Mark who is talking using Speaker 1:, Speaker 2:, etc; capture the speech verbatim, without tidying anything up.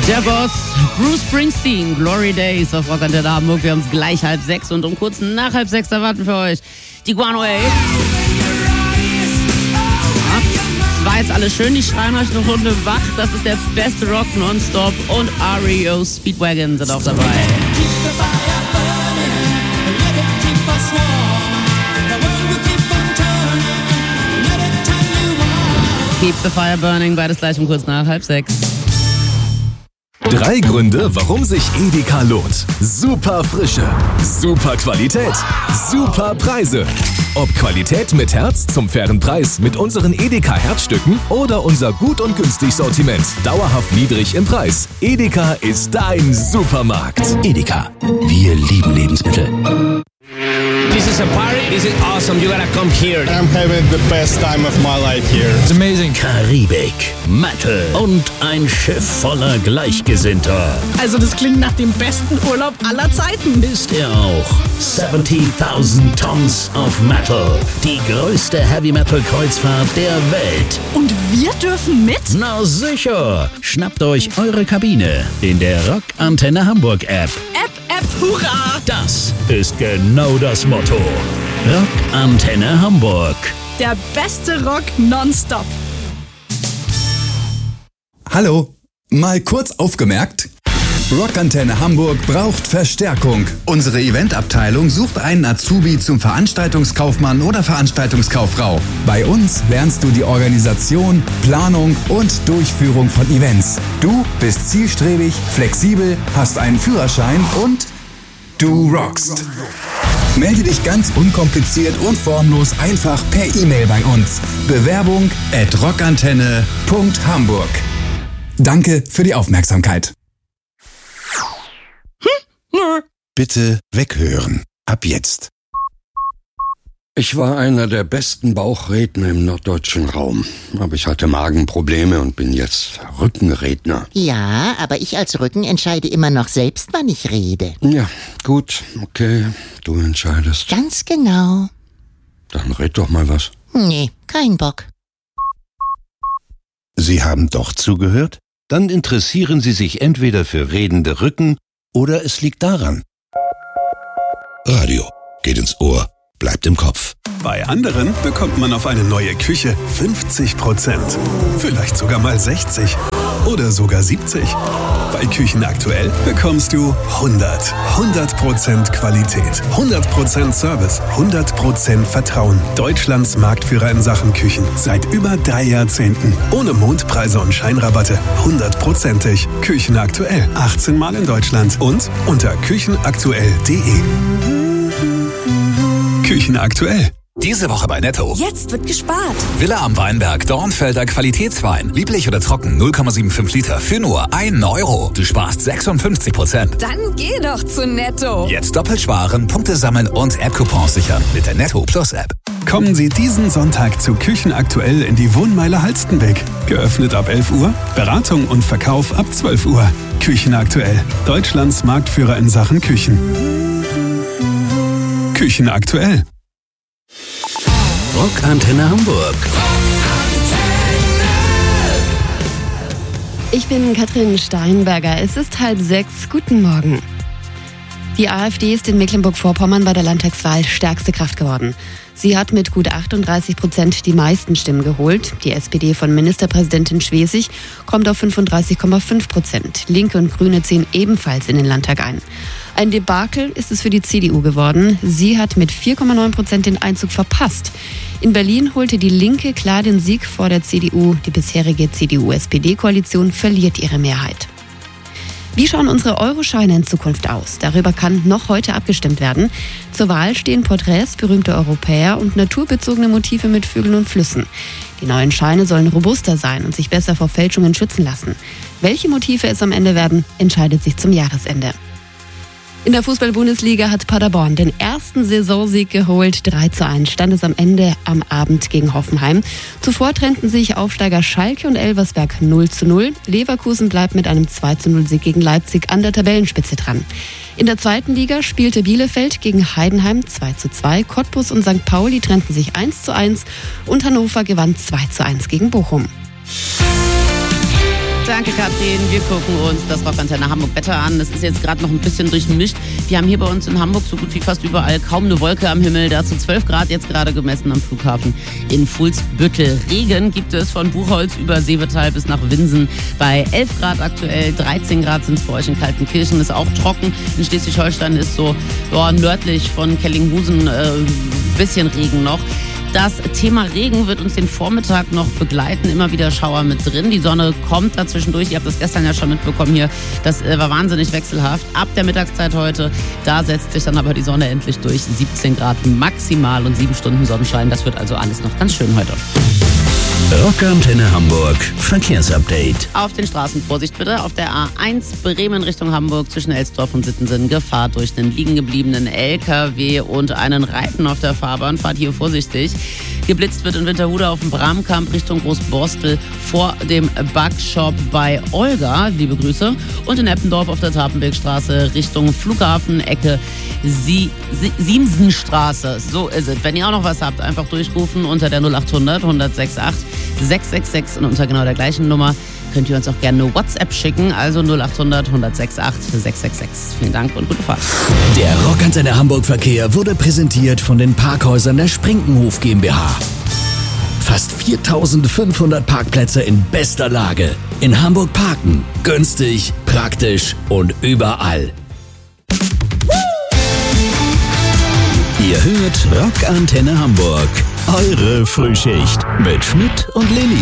Speaker 1: Der Boss, Bruce Springsteen, Glory Days auf Rock Antenne Hamburg. Wir haben es gleich halb sechs und um kurz nach halb sechs erwarten für euch die Guano Wave. Es war jetzt alles schön, die schreien euch eine Runde wach. Das ist der beste Rock nonstop und R E O Speedwagon sind auch dabei. Keep the Fire Burning, beides gleich um kurz nach halb sechs.
Speaker 2: Drei Gründe, warum sich Edeka lohnt. Super Frische, super Qualität, super Preise. Ob Qualität mit Herz zum fairen Preis mit unseren Edeka Herzstücken oder unser gut und günstig Sortiment, dauerhaft niedrig im Preis. Edeka ist dein Supermarkt.
Speaker 3: Edeka, wir lieben Lebensmittel.
Speaker 4: This is a party, this is awesome, you gotta come here.
Speaker 5: I'm having the best time of my life here.
Speaker 3: It's amazing. Karibik, Metal und ein Schiff voller Gleichgesinnter.
Speaker 6: Also das klingt nach dem besten Urlaub aller Zeiten.
Speaker 3: Ist er auch. siebzigtausend Tons of Metal. Die größte Heavy-Metal-Kreuzfahrt der Welt.
Speaker 6: Und wir dürfen mit?
Speaker 3: Na sicher. Schnappt euch eure Kabine in der Rock Antenne Hamburg App.
Speaker 6: App, App, hurra!
Speaker 3: Das ist genau das Motto. Rock Antenne Hamburg.
Speaker 6: Der beste Rock nonstop.
Speaker 7: Hallo, mal kurz aufgemerkt. Rockantenne Hamburg braucht Verstärkung. Unsere Eventabteilung sucht einen Azubi zum Veranstaltungskaufmann oder Veranstaltungskauffrau. Bei uns lernst du die Organisation, Planung und Durchführung von Events. Du bist zielstrebig, flexibel, hast einen Führerschein und du rockst. Melde dich ganz unkompliziert und formlos einfach per E-Mail bei uns. Bewerbung at rockantenne punkt hamburg. Danke für die Aufmerksamkeit.
Speaker 8: Bitte weghören. Ab jetzt. Ich war einer der besten Bauchredner im norddeutschen Raum. Aber ich hatte Magenprobleme und bin jetzt Rückenredner.
Speaker 9: Ja, aber ich als Rücken entscheide immer noch selbst, wann ich rede.
Speaker 8: Ja, gut, okay. Du entscheidest.
Speaker 9: Ganz genau.
Speaker 8: Dann red doch mal was.
Speaker 9: Nee, kein Bock.
Speaker 10: Sie haben doch zugehört? Dann interessieren Sie sich entweder für redende Rücken oder es liegt daran.
Speaker 8: Radio geht ins Ohr, bleibt im Kopf.
Speaker 2: Bei anderen bekommt man auf eine neue Küche fünfzig Prozent. Vielleicht sogar mal sechzig oder sogar siebzig. Bei Küchen aktuell bekommst du hundert. hundert Prozent Qualität, hundert Prozent Service, hundert Prozent Vertrauen. Deutschlands Marktführer in Sachen Küchen. Seit über drei Jahrzehnten. Ohne Mondpreise und Scheinrabatte. hundertprozentig. Küchen aktuell. achtzehn Mal in Deutschland. Und unter küchenaktuell punkt de. Küchen aktuell.
Speaker 11: Diese Woche bei Netto.
Speaker 12: Jetzt wird gespart.
Speaker 11: Villa am Weinberg, Dornfelder Qualitätswein. Lieblich oder trocken, null Komma fünfundsiebzig Liter für nur einen Euro. Du sparst sechsundfünfzig Prozent.
Speaker 12: Dann geh doch zu Netto.
Speaker 11: Jetzt doppelt sparen, Punkte sammeln und App-Coupons sichern mit der Netto Plus App.
Speaker 2: Kommen Sie diesen Sonntag zu Küchen aktuell in die Wohnmeile Halstenbeck. Geöffnet ab elf Uhr, Beratung und Verkauf ab zwölf Uhr. Küchen aktuell. Deutschlands Marktführer in Sachen Küchen. Küchen aktuell.
Speaker 3: Rock Antenne Hamburg.
Speaker 13: Ich bin Katrin Steinberger. Es ist halb sechs. Guten Morgen. Die AfD ist in Mecklenburg-Vorpommern bei der Landtagswahl stärkste Kraft geworden. Sie hat mit gut achtunddreißig Prozent die meisten Stimmen geholt. Die S P D von Ministerpräsidentin Schwesig kommt auf fünfunddreißig Komma fünf Prozent. Linke und Grüne ziehen ebenfalls in den Landtag ein. Ein Debakel ist es für die C D U geworden. Sie hat mit vier Komma neun Prozent den Einzug verpasst. In Berlin holte die Linke klar den Sieg vor der C D U. Die bisherige C D U-S P D-Koalition verliert ihre Mehrheit. Wie schauen unsere Euroscheine in Zukunft aus? Darüber kann noch heute abgestimmt werden. Zur Wahl stehen Porträts berühmter Europäer und naturbezogene Motive mit Vögeln und Flüssen. Die neuen Scheine sollen robuster sein und sich besser vor Fälschungen schützen lassen. Welche Motive es am Ende werden, entscheidet sich zum Jahresende. In der Fußball-Bundesliga hat Paderborn den ersten Saisonsieg geholt. drei zu eins stand es am Ende am Abend gegen Hoffenheim. Zuvor trennten sich Aufsteiger Schalke und Elversberg null zu null. Leverkusen bleibt mit einem zwei zu null Sieg gegen Leipzig an der Tabellenspitze dran. In der zweiten Liga spielte Bielefeld gegen Heidenheim zwei zu zwei. Cottbus und Sankt Pauli trennten sich eins zu eins und Hannover gewann zwei zu eins gegen Bochum.
Speaker 1: Danke, Katrin. Wir gucken uns das Rockantenne Hamburg Wetter an. Es ist jetzt gerade noch ein bisschen durchmischt. Wir haben hier bei uns in Hamburg so gut wie fast überall kaum eine Wolke am Himmel. Dazu zwölf Grad jetzt gerade gemessen am Flughafen in Fuhlsbüttel. Regen gibt es von Buchholz über Seevetal bis nach Winsen bei elf Grad aktuell. dreizehn Grad sind es bei euch in Kaltenkirchen. Ist auch trocken. In Schleswig-Holstein ist so ja, nördlich von Kellinghusen ein äh, bisschen Regen noch. Das Thema Regen wird uns den Vormittag noch begleiten. Immer wieder Schauer mit drin. Die Sonne kommt dazwischendurch. Ihr habt das gestern ja schon mitbekommen hier. Das äh, war wahnsinnig wechselhaft. Ab der Mittagszeit heute, da setzt sich dann aber die Sonne endlich durch. siebzehn Grad maximal und sieben Stunden Sonnenschein. Das wird also alles noch ganz schön heute.
Speaker 3: Rockantenne Hamburg Verkehrsupdate.
Speaker 1: Auf den Straßen Vorsicht bitte. Auf der A eins Bremen Richtung Hamburg zwischen Elsdorf und Sittensen Gefahr durch den liegen gebliebenen L K W und einen Reifen auf der Fahrbahn. Fahrt hier vorsichtig. Geblitzt wird in Winterhude auf dem Bramkamp Richtung Großborstel vor dem Backshop bei Olga. Liebe Grüße. Und in Eppendorf auf der Tapenbergstraße Richtung Flughafen, Ecke Sie- Sie- Siemsenstraße. So ist es. Wenn ihr auch noch was habt, einfach durchrufen unter der null acht hundert hundertsechsundachtzig sechs sechs sechs und unter genau der gleichen Nummer könnt ihr uns auch gerne eine WhatsApp schicken, also null acht hundert hundertsechsundachtzig sechs sechs sechs. Vielen Dank und gute Fahrt.
Speaker 3: Der Rockantenne Hamburg Verkehr wurde präsentiert von den Parkhäusern der Sprinkenhof GmbH. Fast viertausendfünfhundert Parkplätze in bester Lage. In Hamburg parken. Günstig, praktisch und überall. Ihr hört Rockantenne Hamburg. Eure Frühschicht mit Schmidt und Lilly.